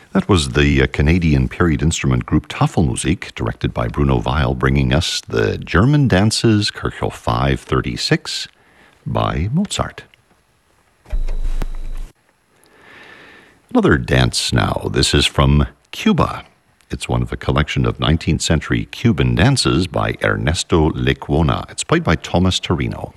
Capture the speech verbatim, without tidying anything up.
That was the uh, Canadian period instrument group Tafelmusik, directed by Bruno Weil, bringing us the German dances, Kirchhoff five thirty-six, by Mozart. Another dance now. This is from Cuba. It's one of a collection of nineteenth century Cuban dances by Ernesto Lecuona. It's played by Thomas Torino.